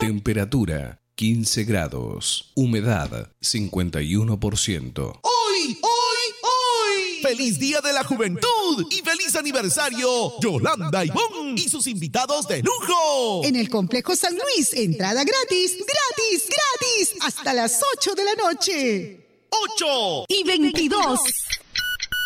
Temperatura 15 grados. Humedad 51%. ¡Hoy! ¡Feliz Día de la Juventud! ¡Y feliz aniversario! Yolanda Ivón y sus invitados de lujo. En el Complejo San Luis, entrada gratis, gratis, gratis, hasta las 8 de la noche. 8 y 22.